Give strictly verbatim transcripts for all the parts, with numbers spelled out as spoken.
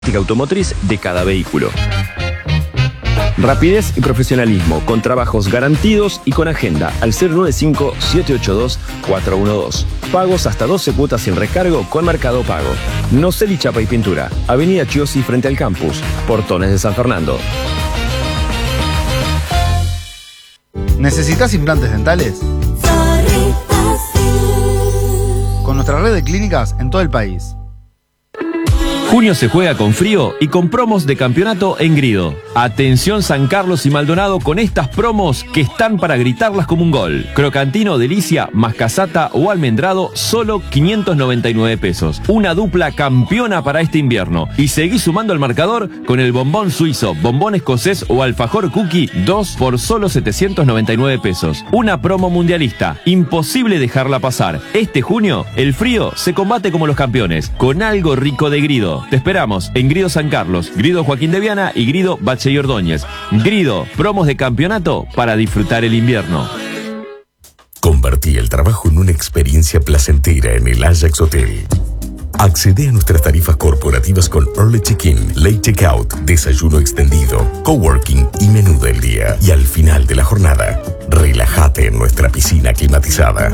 automotriz de cada vehículo. Rapidez y profesionalismo, con trabajos garantidos y con agenda al cero nueve cinco, siete ocho dos, cuatro uno dos. Pagos hasta doce cuotas sin recargo con Mercado Pago. Noceli Chapa y Pintura, Avenida Chiosi frente al campus, Portones de San Fernando. ¿Necesitas implantes dentales? Con nuestra red de clínicas en todo el país. Junio se juega con frío y con promos de campeonato en Grido. Atención San Carlos y Maldonado con estas promos que están para gritarlas como un gol. Crocantino, delicia, mascasata o almendrado, solo quinientos noventa y nueve pesos. Una dupla campeona para este invierno. Y seguí sumando al marcador con el bombón suizo, bombón escocés o alfajor cookie, dos por solo setecientos noventa y nueve pesos. Una promo mundialista. Imposible dejarla pasar. Este junio, el frío se combate como los campeones, con algo rico de Grido. Te esperamos en Grido San Carlos, Grido Joaquín de Viana y Grido Bache y Ordóñez. Grido, promos de campeonato para disfrutar el invierno. Convertí el trabajo en una experiencia placentera en el Ajax Hotel. Accede a nuestras tarifas corporativas con Early Check-in, Late Checkout, desayuno extendido, coworking y menú del día. Y al final de la jornada, relájate en nuestra piscina climatizada.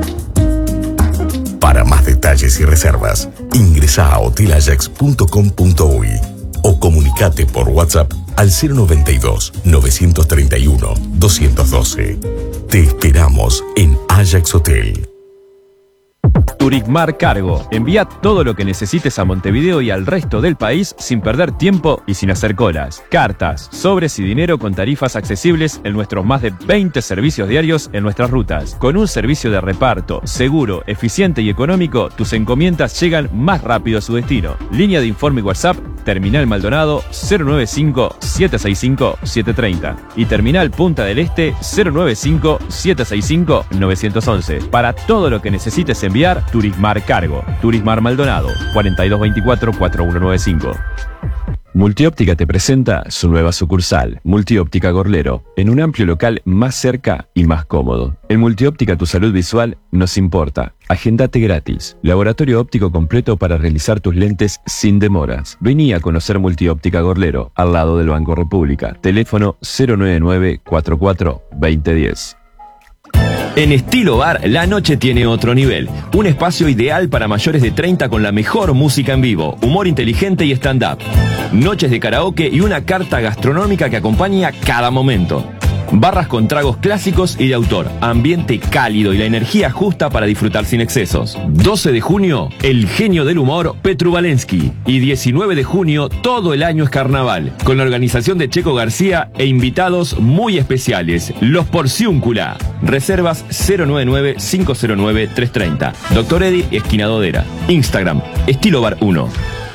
Para más detalles y reservas, ingresa a hotel ajax punto com punto uy o comunicate por WhatsApp al cero noventa y dos, novecientos treinta y uno, doscientos doce. Te esperamos en Ajax Hotel. Turigmar Cargo. Envía todo lo que necesites a Montevideo y al resto del país sin perder tiempo y sin hacer colas. Cartas, sobres y dinero con tarifas accesibles en nuestros más de veinte servicios diarios en nuestras rutas. Con un servicio de reparto seguro, eficiente y económico, tus encomiendas llegan más rápido a su destino. Línea de informe y WhatsApp, Terminal Maldonado cero nueve cinco, siete seis cinco, siete tres cero y Terminal Punta del Este cero nueve cinco, siete seis cinco, nueve once. Para todo lo que necesites enviar, Turigmar Cargo. Turigmar Maldonado, cuarenta y dos veinticuatro, cuarenta y uno noventa y cinco. Multióptica te presenta su nueva sucursal, Multióptica Gorlero, en un amplio local más cerca y más cómodo. En Multióptica tu salud visual nos importa. Agendate gratis. Laboratorio óptico completo para realizar tus lentes sin demoras. Vení a conocer Multióptica Gorlero, al lado del Banco República. Teléfono cero nueve nueve, cuatro cuatro, veinte diez. En Estilo Bar, la noche tiene otro nivel. Un espacio ideal para mayores de treinta con la mejor música en vivo, humor inteligente y stand-up. Noches de karaoke y una carta gastronómica que acompaña cada momento. Barras con tragos clásicos y de autor, ambiente cálido y la energía justa para disfrutar sin excesos. doce de junio, el genio del humor, Petru Valensky. Y diecinueve de junio, todo el año es carnaval, con la organización de Checo García e invitados muy especiales, los Porciúncula. Reservas cero nueve nueve, cinco cero nueve, tres tres cero. Doctor Eddy, esquina Dodera. Instagram, Estilo Bar uno.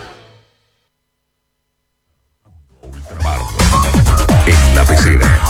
En la pecera.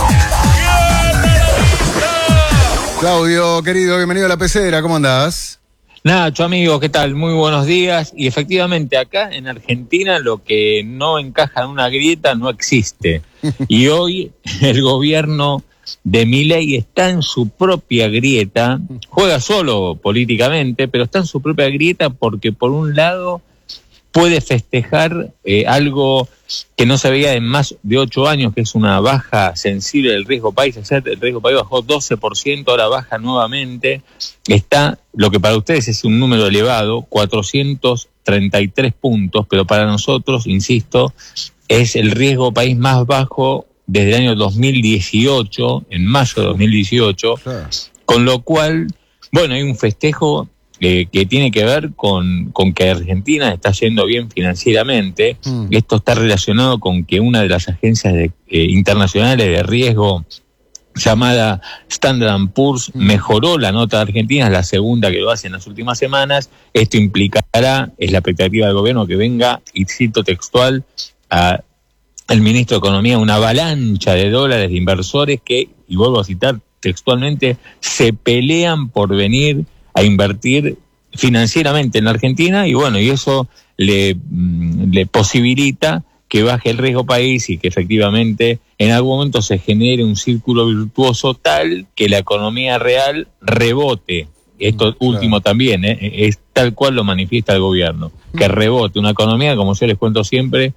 Claudio, querido, bienvenido a La Pecera, ¿cómo andás? Nacho, amigo, ¿qué tal? Muy buenos días. Y efectivamente acá en Argentina lo que no encaja en una grieta no existe. Y hoy el gobierno de Milei está en su propia grieta, juega solo políticamente, pero está en su propia grieta porque por un lado puede festejar eh, algo que no se veía en más de ocho años, que es una baja sensible del riesgo país. Ayer el riesgo país bajó doce por ciento, ahora baja nuevamente. Está, lo que para ustedes es un número elevado, cuatrocientos treinta y tres puntos, pero para nosotros, insisto, es el riesgo país más bajo desde el año dos mil dieciocho, en mayo de dos mil dieciocho, con lo cual, bueno, hay un festejo Eh, que tiene que ver con, con que Argentina está yendo bien financieramente. Mm. Esto está relacionado con que una de las agencias de, eh, internacionales de riesgo llamada Standard and Poor's mm. mejoró la nota de Argentina, es la segunda que lo hace en las últimas semanas. Esto implicará, es la expectativa del gobierno, que venga, y cito textual, a el ministro de Economía, una avalancha de dólares de inversores que, y vuelvo a citar textualmente, se pelean por venir a invertir financieramente en la Argentina, y bueno, y eso le, le posibilita que baje el riesgo país y que efectivamente en algún momento se genere un círculo virtuoso tal que la economía real rebote esto Claro. último también, ¿eh? Es tal cual lo manifiesta el gobierno, que rebote una economía, como yo les cuento siempre,